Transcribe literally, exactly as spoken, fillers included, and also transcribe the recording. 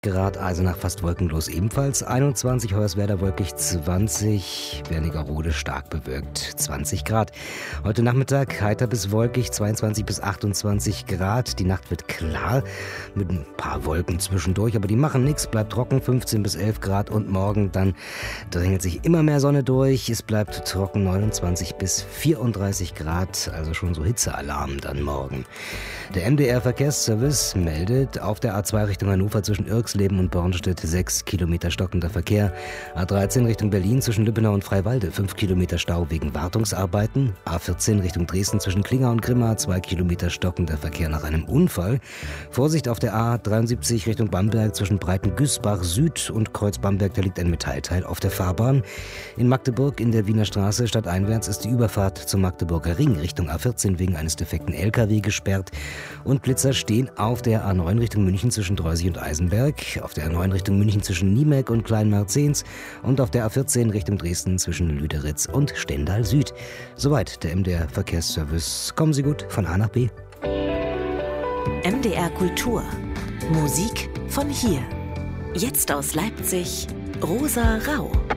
Grad, Eisenach fast wolkenlos ebenfalls einundzwanzig, Hoyerswerda wolkig zwanzig, Wernigerode stark bewölkt zwanzig Grad. Heute Nachmittag heiter bis wolkig zweiundzwanzig bis achtundzwanzig Grad. Die Nacht wird klar mit ein paar Wolken zwischendurch, aber die machen nichts, bleibt trocken fünfzehn bis elf Grad und morgen dann drängelt sich immer mehr Sonne durch. Es bleibt trocken neunundzwanzig bis vierunddreißig Grad, also schon so Hitzealarm dann morgen. Der M D R-Verkehrsservice meldet auf der A zwei Richtung Hannover zwischen Irxleben und Bornstedt sechs Kilometer stockender Verkehr. A dreizehn Richtung Berlin zwischen Lübbenau und Freiwalde fünf Kilometer Stau wegen Wartungsarbeiten. A vierzehn Richtung Dresden zwischen Klinga und Grimma zwei Kilometer stockender Verkehr nach einem Unfall. Vorsicht auf der A dreiundsiebzig Richtung Bamberg zwischen Breitengüßbach Süd und Kreuz Bamberg, da liegt ein Metallteil auf der Fahrbahn. In Magdeburg in der Wiener Straße stadteinwärts ist die Überfahrt zum Magdeburger Ring Richtung A vierzehn wegen eines defekten L K W gesperrt. Und Blitzer stehen auf der A neun Richtung München zwischen Dreusig und Eisenberg, auf der A neun Richtung München zwischen Niemek und Kleinmarzens und auf der A vierzehn Richtung Dresden zwischen Lüderitz und Stendal Süd. Soweit der M D R-Verkehrsservice. Kommen Sie gut von A nach B. M D R Kultur. Musik von hier. Jetzt aus Leipzig, Rosa Rau.